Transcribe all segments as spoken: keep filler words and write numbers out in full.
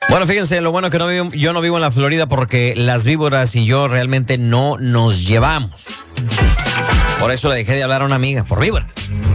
Bueno, fíjense, lo bueno que no vivo, yo no vivo en la Florida porque las víboras y yo realmente no nos llevamos. Por eso le dejé de hablar a una amiga, por víbora.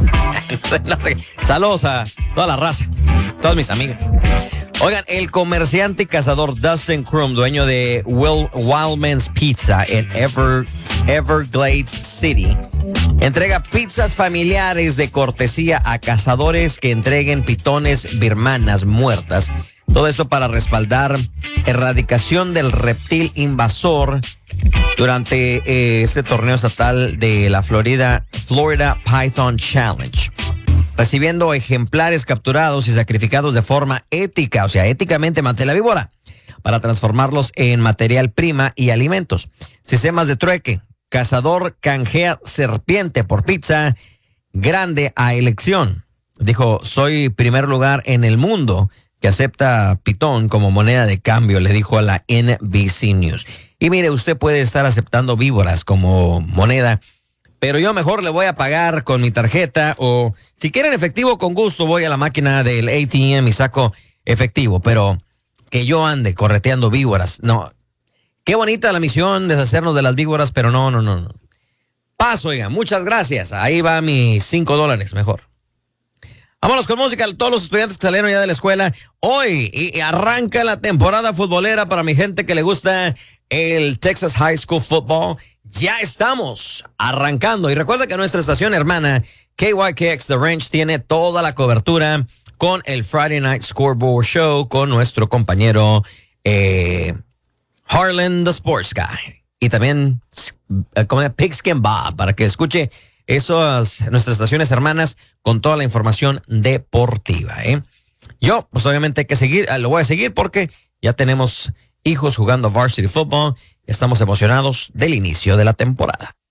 No sé. Saludos a toda la raza, todas mis amigas. Oigan, el comerciante y cazador Dustin Crum, dueño de Will, Wildman's Pizza en Ever, Everglades City, entrega pizzas familiares de cortesía a cazadores que entreguen pitones birmanas muertas. Todo esto para respaldar erradicación del reptil invasor durante eh, este torneo estatal de la Florida, Florida Python Challenge. Recibiendo ejemplares capturados y sacrificados de forma ética, o sea, éticamente mate la víbora, para transformarlos en material prima y alimentos. Sistemas de trueque. Cazador canjea serpiente por pizza grande a elección. Dijo, soy primer lugar en el mundo que acepta pitón como moneda de cambio, le dijo a la N B C News. Y mire, usted puede estar aceptando víboras como moneda, pero yo mejor le voy a pagar con mi tarjeta, o si quieren efectivo, con gusto voy a la máquina del A T M y saco efectivo, pero que yo ande correteando víboras, no. Qué bonita la misión, deshacernos de las víboras, pero no, no, no, no. Paso, oiga, muchas gracias. Ahí va mis cinco dólares, mejor. Vámonos con música, todos los estudiantes que salieron ya de la escuela. Hoy y arranca la temporada futbolera para mi gente que le gusta el Texas High School Football. Ya estamos arrancando. Y recuerda que nuestra estación hermana, K Y K X The Ranch, tiene toda la cobertura con el Friday Night Scoreboard Show con nuestro compañero eh, Harlan the Sports Guy. Y también eh, como Pigskin Bob, para que escuche esas nuestras estaciones hermanas con toda la información deportiva, ¿eh? Yo, pues obviamente hay que seguir, lo voy a seguir porque ya tenemos hijos jugando varsity football. Estamos emocionados del inicio de la temporada.